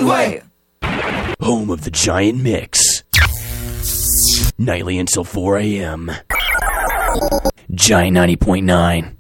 Conway! Home of the Giant Mix. Nightly until 4 a.m. Giant 90.9.